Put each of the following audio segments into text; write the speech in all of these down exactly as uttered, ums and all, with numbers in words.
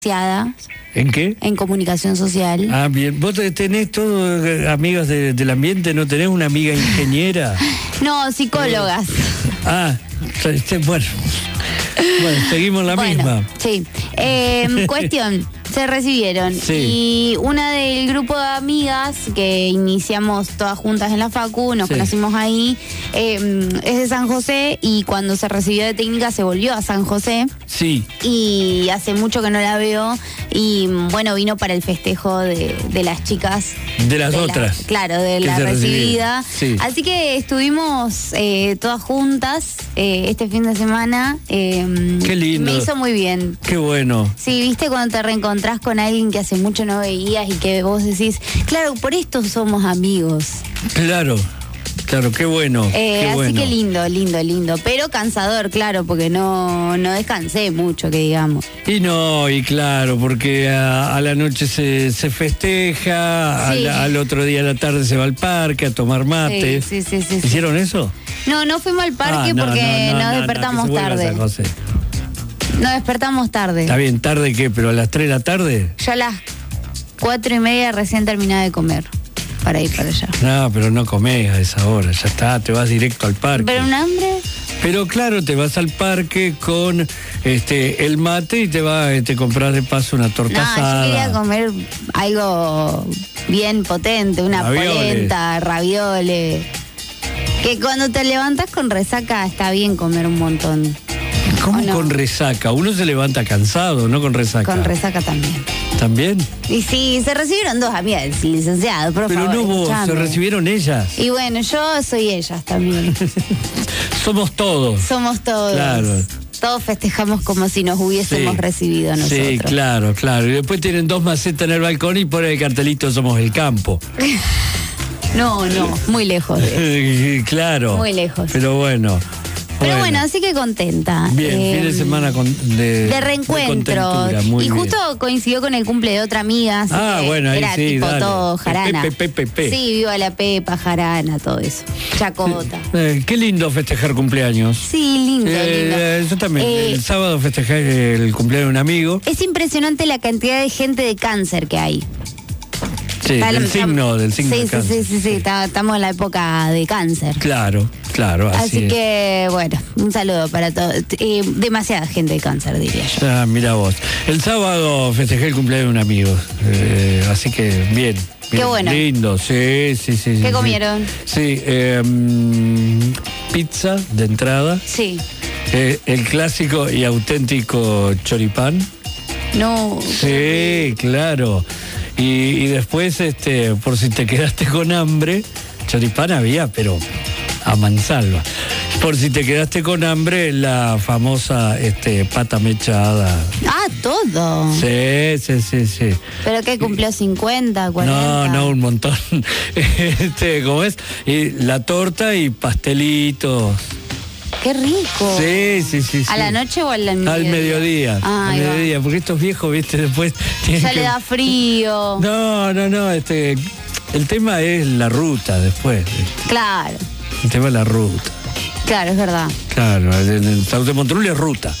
¿En qué? En comunicación social. Ah, bien. ¿Vos tenés todos amigas de, del ambiente? ¿No tenés una amiga ingeniera? No, psicólogas. Eh, ah, bueno. Bueno, seguimos la bueno, misma. Sí. Eh, cuestión, se recibieron. Sí. Y una del grupo de amigas que iniciamos todas juntas en la facu, nos Sí. conocimos ahí, eh, es de San José y cuando se recibió de técnica se volvió a San José. Sí. Y hace mucho que no la veo y bueno, vino para el festejo de, de las chicas. De las de otras. La, claro, de que la se recibida. Sí. Así que estuvimos eh, todas juntas eh, este fin de semana. Eh, Qué lindo. Me hizo muy bien. Qué bueno. Sí, viste cuando te reencontrás con alguien que hace mucho no veías y que vos decís, claro, por esto somos amigos. Claro. Claro, qué bueno. Eh, qué así bueno. que lindo, lindo, lindo. Pero cansador, claro, porque no, no descansé mucho, que digamos. Y no, y claro, porque a, a la noche se, se festeja, Sí. al, al otro día a la tarde se va al parque a tomar mate. Sí, sí, sí, sí, sí. ¿Hicieron eso? No, no fuimos al parque Ah, no, porque no, no, nos no, despertamos no, que se vuelva tarde. San José. Nos despertamos tarde. Está bien, ¿tarde qué? ¿Pero a las tres de la tarde? Yo a las cuatro y media recién terminaba de comer para ir para allá. No, pero no comés a esa hora, ya está, te vas directo al parque. ¿Pero un hambre? Pero claro, te vas al parque con este el mate y te vas, te compras de paso una torta No, asada. yo quería comer algo bien potente, una Ravioles. polenta, ravioles. Que cuando te levantas con resaca está bien comer un montón. ¿Cómo ¿O no? con resaca? Uno se levanta cansado, no con resaca. Con resaca también. ¿También? Y sí, se recibieron dos amigas del licenciado, por Pero favor. no vos, se escuchame. recibieron ellas. Y bueno, yo soy ellas también. Somos todos. Somos todos. Claro. Todos festejamos como si nos hubiésemos Sí. recibido nosotros. Sí, claro, claro. Y después tienen dos macetas en el balcón y ponen el cartelito Somos el campo. No, no, muy lejos de eso. Claro. Muy lejos. Pero bueno. Pero bueno, así que contenta. Bien, Eh, fin de semana con, de, de reencuentro. de muy y bien. justo coincidió con el cumple de otra amiga. Así Ah, que bueno, ahí era sí, tipo dale. todo jarana. Pepe, pepe, pepe. Sí, viva la Pepa, jarana, todo eso. Chacota. Eh, qué lindo festejar cumpleaños. Sí, lindo, Eh, lindo. yo también. Eh, el sábado festejé el cumpleaños de un amigo. Es impresionante la cantidad de gente de cáncer que hay. Sí, Está- del está- signo, del signo sí, de sí, cáncer. sí, sí, sí, está- estamos en la época de cáncer. Claro, claro, así, Así es. que, bueno, un saludo para todos. Eh, demasiada gente de cáncer, diría yo. Ah, mira vos. El sábado festejé el cumpleaños de un amigo. Eh, así que bien. Qué bien, bueno. Lindo, sí, sí, sí. ¿Qué sí, comieron? Sí, eh, mm, pizza de entrada. Sí. Eh, el clásico y auténtico choripán. No. Sí, claro. Y, y después, este, por si te quedaste con hambre, choripán había, pero a mansalva. Por si te quedaste con hambre, la famosa este, pata mechada. Ah, todo. Sí, sí, sí, sí. ¿Pero qué cumplió cincuenta, cuarenta? No, no, un montón. Este, ¿cómo es? Y la torta y pastelitos. Qué rico. Sí, sí, sí. ¿A sí. la noche o al mediodía? Al mediodía. Ah, al ahí va. mediodía, porque estos viejos, viste, después tienen Ya que... le da frío. No, no, no, este, el tema es la ruta después. Claro, El tema es la ruta. claro, es verdad. Claro, en el Sauce de Montrul es ruta.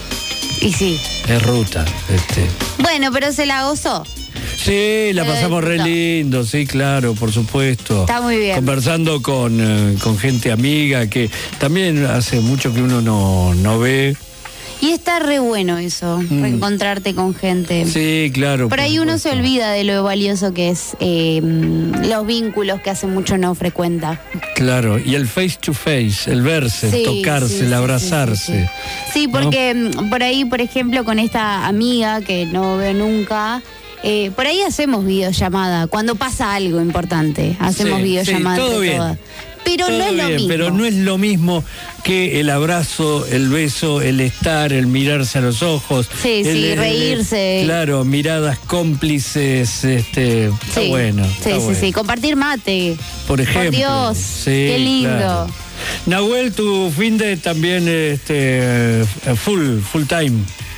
Y sí. Es ruta. Este. Bueno, pero se la gozó. Sí, la Se lo pasamos re disfrutó. lindo, sí, claro, por supuesto. Está muy bien. Conversando con, eh, con gente amiga que también hace mucho que uno no, no ve. Y está re bueno eso, Mm. reencontrarte con gente. Sí, claro. Por ahí uno se supuesto. olvida de lo valioso que es eh, los vínculos que hace mucho no frecuenta. Claro, y el face to face, el verse, Sí, el tocarse, sí, el sí, abrazarse. Sí, sí. Sí, porque mm, por ahí, por ejemplo, con esta amiga que no veo nunca, eh, por ahí hacemos videollamada. Cuando pasa algo importante, hacemos Sí, videollamada. sí, todo entre bien. todas. Pero Todo no es lo bien, mismo. pero no es lo mismo que el abrazo, el beso, el estar, el mirarse a los ojos. Sí, el- sí, el- reírse. Claro, miradas cómplices, este, está Sí, bueno. Sí, está sí, bueno. sí. Compartir mate. Por ejemplo. Dios, Sí, qué lindo. claro. Nahuel, tu fin de también este full, full time.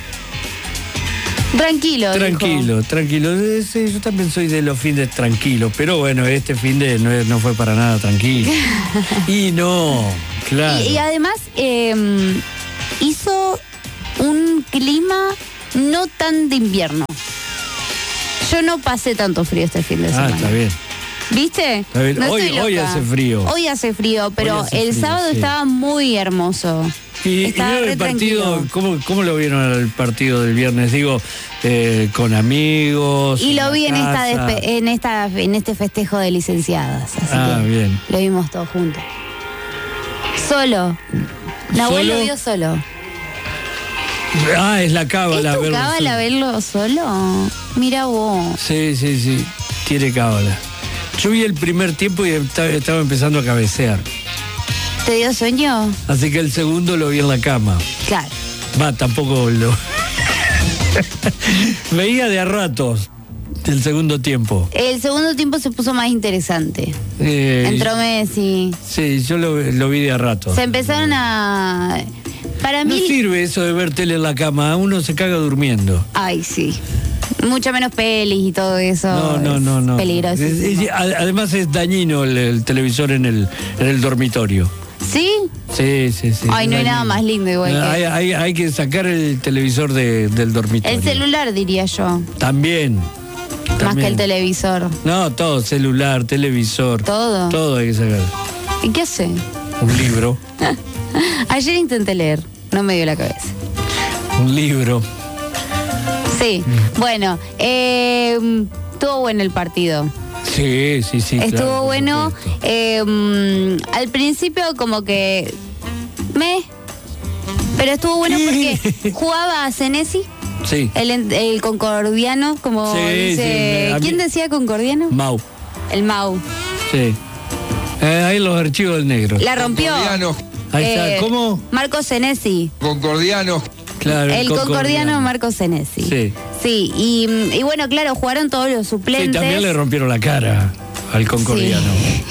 Tranquilo. Tranquilo, tranquilo. Eh, Sí, yo también soy de los fines tranquilos, pero bueno, este fin de no, no fue para nada tranquilo. Y no, claro. Y, y además eh, hizo un clima no tan de invierno. Yo no pasé tanto frío este fin de semana. Ah, está bien. ¿Viste? Está bien. No Hoy, estoy hoy loca. hace frío. Hoy hace frío, pero hace el frío, sábado sí. estaba muy hermoso. Y, y Estaba vieron re el partido, tranquilo. ¿cómo, ¿cómo lo vieron el partido del viernes? Digo, eh, con amigos. Y lo la vi en esta, casa. despe- en esta en este festejo de licenciadas. Así Ah, que bien. lo vimos todos juntos. Solo. Nahuel lo ¿Solo? vio solo. Ah, es la cábala. ¿Es tu verlo cábala solo. verlo solo? Mira vos. Sí, sí, sí. Tiene cábala. Yo vi el primer tiempo y estaba, estaba empezando a cabecear. ¿Te dio sueño? Así que el segundo lo vi en la cama. Claro. Va, tampoco lo. Veía de a ratos el segundo tiempo. El segundo tiempo se puso más interesante. Eh, Entró Messi. Sí, yo lo, lo vi de a ratos. Se empezaron a... Para No mí... sirve eso de ver tele en la cama, uno se caga durmiendo. Ay, sí. Mucho menos pelis y todo eso. No, no, es no, no. Peligroso. Es- es- además es dañino el, el televisor en el, en el dormitorio. ¿Sí? Sí, sí, sí. Ay, no hay Dañino. nada más lindo igual que... Hay, hay- hay que sacar el televisor de- del dormitorio. El celular, diría yo. También. Más también. que el televisor. No, todo, celular, televisor. Todo. Todo hay que sacar. ¿Y qué hace? Un libro. Ayer intenté leer. No me dio la cabeza. Un libro. Sí. Bueno, eh, estuvo bueno el partido. Sí, sí, sí. Estuvo claro, por bueno. supuesto. eh, al principio como que... Me... Pero estuvo bueno porque jugaba a Senesi, Sí. el, el concordiano, como Sí, dice... sí, a mí- ¿Quién decía concordiano? Mau. El Mau. Sí. Eh, ahí los archivos del negro. La rompió. Concordianos, Ahí está. Eh, ¿Cómo? Marco Senesi. concordianos, Claro. El concordiano Marco Senesi. Sí. Sí, y, y bueno, claro, jugaron todos los Sí, suplentes. también le rompieron la cara al concordiano.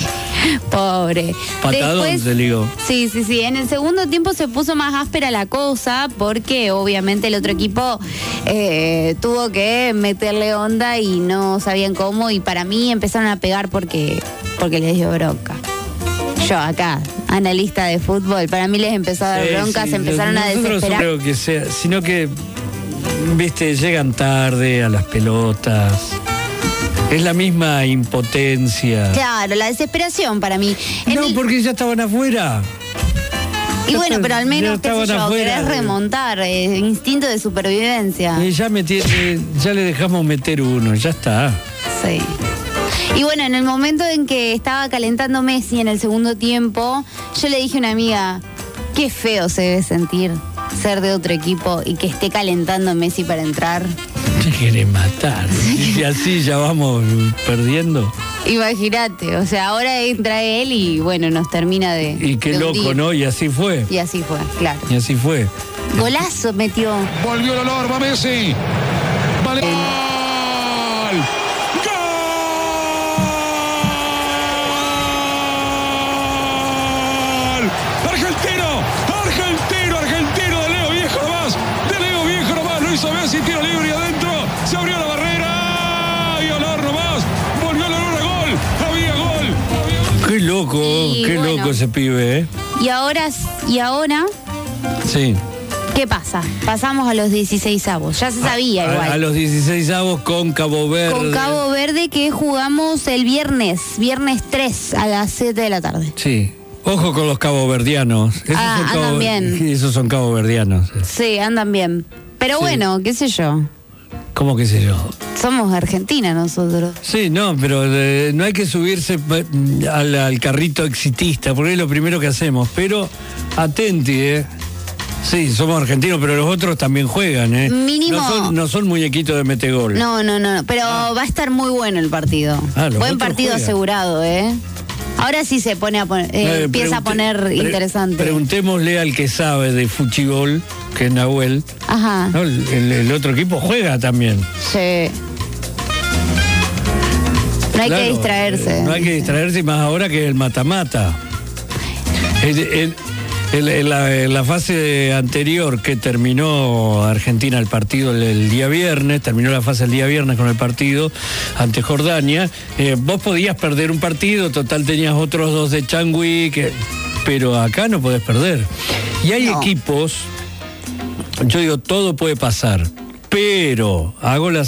Pobre. Patadón Después- se ligó. Sí, sí, sí. En el segundo tiempo se puso más áspera la cosa porque obviamente el otro equipo eh, tuvo que meterle onda y no sabían cómo y para mí empezaron a pegar porque, porque les dio bronca. Yo acá, analista de fútbol, para mí les empezó a dar Sí, bronca, sí, se empezaron a nosotros desesperar. creo que sea, sino que, viste, llegan tarde a las pelotas. Es la misma impotencia. Claro, la desesperación para mí. En No, el- porque ya estaban afuera. Y ya bueno, está- pero al ya menos, qué sé estaban yo, afuera. querés remontar, eh, instinto de supervivencia. Y ya, metí- eh, ya le dejamos meter uno, ya está. Sí. Y bueno, en el momento en que estaba calentando Messi en el segundo tiempo, yo le dije a una amiga, qué feo se debe sentir ser de otro equipo y que esté calentando Messi para entrar. Te quiere matar. Y así ya vamos perdiendo. Imagínate, o sea, ahora entra él y bueno, nos termina de... Y qué de loco, hundir. ¿no? Y así fue. Y así fue, claro. Y así fue. Golazo metió. volvió el olor, va Messi. Vale. ¡Gol! ¡Gol! Argentino, argentino, argentino de Leo Viejo nomás, de Leo Viejo nomás, lo hizo Messi, tiro libre y adentro, se abrió la barrera y olor nomás, volvió el olor a gol, había gol, había gol. Qué loco, Y qué bueno. loco ese pibe, ¿eh? Y ahora, y ahora, Sí. ¿qué pasa? Pasamos a los dieciséis avos. Ya se sabía igual. A, a los dieciséis avos con Cabo Verde. Con Cabo Verde que jugamos el viernes, viernes tres a las siete de la tarde. Sí. Ojo con los caboverdianos. Esos Ah, son andan cabo- bien. Esos son caboverdianos. Sí, andan bien. Pero Sí. bueno, qué sé yo. ¿Cómo que sé yo? Somos Argentina nosotros. Sí, no, pero eh, no hay que subirse pa- al, al carrito exitista, porque es lo primero que hacemos. Pero atenti, ¿eh? Sí, somos argentinos, pero los otros también juegan, ¿eh? Mínimo- No son, no son muñequitos de metegol. No, no, no, no, pero va a estar muy bueno el partido. Ah, los Buen otros partido juegan. asegurado, ¿eh? Ahora sí se pone a poner, eh, Eh, empieza a pregunte- poner pre- interesante. Preguntémosle al que sabe de fuchibol, que es Nahuel. Ajá. ¿No? El, el- el otro equipo juega también. Sí. No hay Claro, que distraerse. eh, No hay que distraerse, más ahora que el mata-mata. En, en- en- en la, en la fase anterior que terminó Argentina el partido el, el día viernes, terminó la fase el día viernes con el partido ante Jordania, eh, vos podías perder un partido, total tenías otros dos de Changui, que, pero acá no podés perder. Y hay No. equipos, yo digo, todo puede pasar, pero hago la